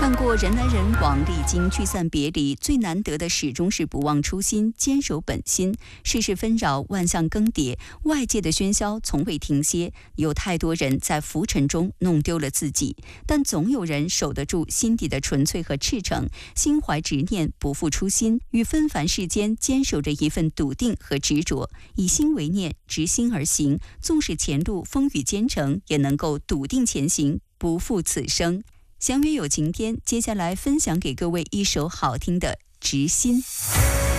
看过人来人往，历经聚散别离，最难得的始终是不忘初心，坚守本心。世事纷扰，万象更迭，外界的喧嚣从未停歇。有太多人在浮沉中弄丢了自己，但总有人守得住心底的纯粹和赤诚，心怀执念，不负初心，与纷繁世间坚守着一份笃定和执着。以心为念，执心而行，纵使前路风雨兼程，也能够笃定前行，不负此生。祥云有晴天，接下来分享给各位一首好听的《执心》。